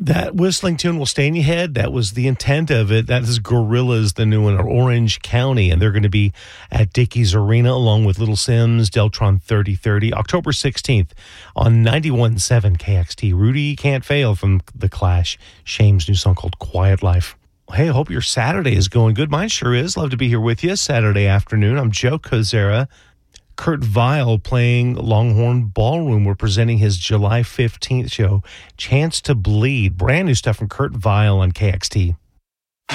That whistling tune will stay in your head. That was the intent of it. That is Gorillaz, the new one, or Orange County, and they're going to be at Dickies Arena along with Little Sims, Deltron 3030, October 16th on 91.7 KXT. Rudy Can't Fail from The Clash, Shame's new song called Quiet Life. Hey, I hope your Saturday is going good. Mine sure is. Love to be here with you Saturday afternoon. I'm Joe Kozera. Kurt Vile playing Longhorn Ballroom. We're presenting his July 15th show, Chance to Bleed. Brand new stuff from Kurt Vile on KXT.